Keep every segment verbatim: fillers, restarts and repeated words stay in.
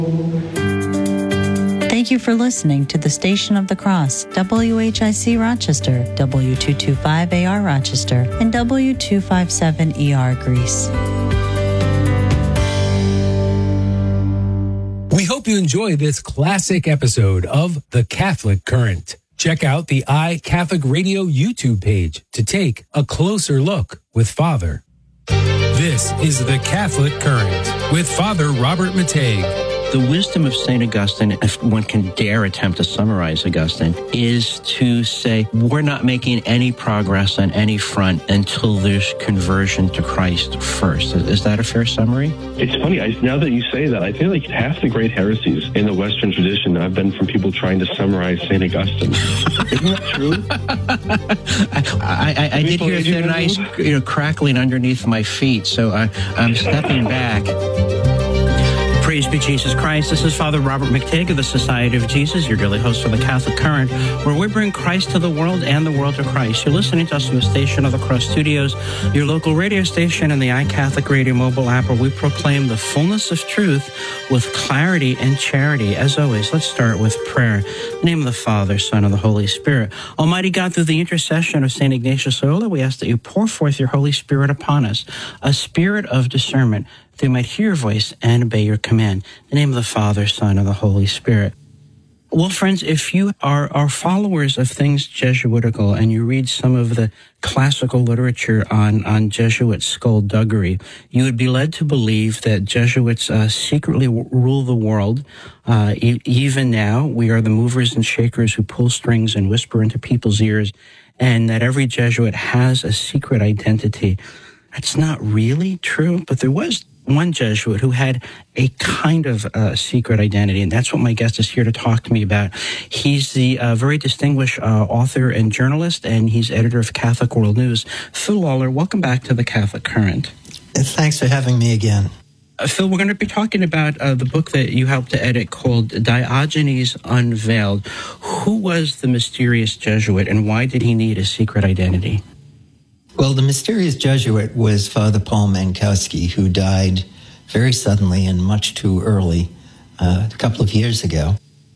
Thank you for listening to the Station of the Cross, W H I C Rochester, W two twenty-five A R Rochester, and W two fifty-seven E R Greece. We hope you enjoy this classic episode of The Catholic Current. Check out the iCatholic Radio YouTube page to take a closer look with Father. This is The Catholic Current with Father Robert Matei. The wisdom of Saint Augustine, if one can dare attempt to summarize Augustine, is to say we're not making any progress on any front until there's conversion to Christ first. Is that a fair summary? It's funny, I, now that you say that, I feel like half the great heresies in the Western tradition have been from people trying to summarize Saint Augustine. Isn't that true? I, I, I did hear a nice you know, crackling underneath my feet, so I, I'm stepping back. Praise be Jesus Christ. This is Father Robert McTigg of the Society of Jesus, your daily host for the Catholic Current, where we bring Christ to the world and the world to Christ. You're listening to us from the Station of the Cross Studios, your local radio station, and the iCatholic Radio mobile app, where we proclaim the fullness of truth with clarity and charity. As always, let's start with prayer. In the name of the Father, Son, and the Holy Spirit. Almighty God, through the intercession of Saint Ignatius Loyola, we ask that you pour forth your Holy Spirit upon us, a spirit of discernment, they might hear your voice and obey your command. In the name of the Father, Son, and the Holy Spirit. Well, friends, if you are, are followers of things Jesuitical and you read some of the classical literature on, on Jesuit skullduggery, you would be led to believe that Jesuits uh, secretly w- rule the world. Uh, e- even now, we are the movers and shakers who pull strings and whisper into people's ears, and that every Jesuit has a secret identity. That's not really true, but there was one Jesuit who had a kind of uh, secret identity, and that's what my guest is here to talk to me about. He's the uh, very distinguished uh, author and journalist, and he's editor of Catholic World News. Phil Lawler, welcome back to the Catholic Current. Thanks for having me again. Uh, Phil, we're going to be talking about uh, the book that you helped to edit called Diogenes Unveiled. Who was the mysterious Jesuit, and why did he need a secret identity? Well, the mysterious Jesuit was Father Paul Mankowski, who died very suddenly and much too early uh, a couple of years ago.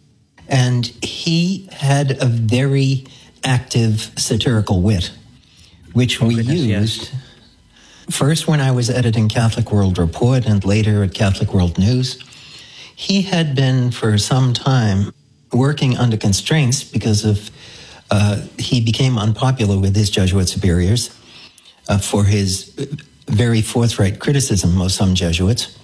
And he had a very active satirical wit, which oh, we goodness, used yes. first when I was editing Catholic World Report and later at Catholic World News. He had been for some time working under constraints because of uh, he became unpopular with his Jesuit superiors. Uh, for his very forthright criticism of some Jesuits,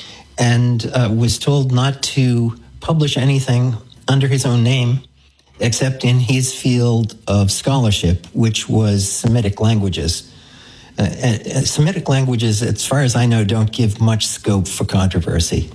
and uh, was told not to publish anything under his own name except in his field of scholarship, which was Semitic languages. Uh, uh, Semitic languages, as far as I know, don't give much scope for controversy.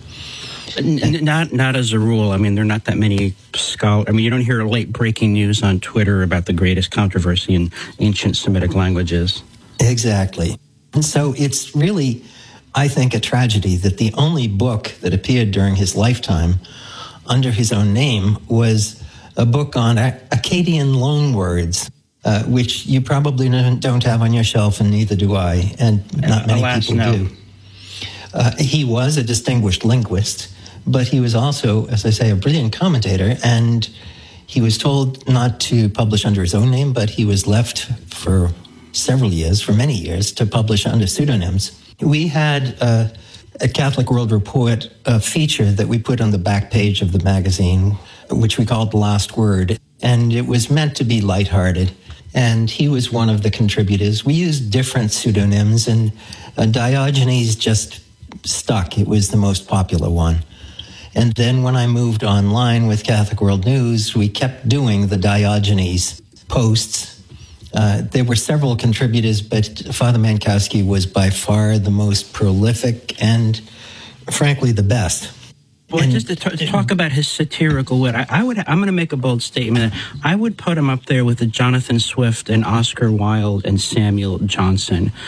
N- not not as a rule. I mean, there are not that many scholars. I mean, you don't hear late breaking news on Twitter about the greatest controversy in ancient Semitic languages. Exactly. And so it's really, I think, a tragedy that the only book that appeared during his lifetime under his own name was a book on Akkadian loanwords, uh, which you probably don't have on your shelf, and neither do I, and not many Alas, people no. do. Uh, he was a distinguished linguist, but he was also, as I say, a brilliant commentator, and he was told not to publish under his own name, but he was left for several years, for many years, to publish under pseudonyms. We had uh, a Catholic World Report uh, feature that we put on the back page of the magazine, which we called The Last Word, and it was meant to be lighthearted. And he was one of the contributors. We used different pseudonyms, and uh, Diogenes just stuck. It was the most popular one. And then when I moved online with Catholic World News, we kept doing the Diogenes posts. Uh, there were several contributors, but Father Mankowski was by far the most prolific and, frankly, the best. Well, and, just to, t- to talk about his satirical wit, I, I would. I'm going to make a bold statement. I would put him up there with the Jonathan Swift and Oscar Wilde and Samuel Johnson.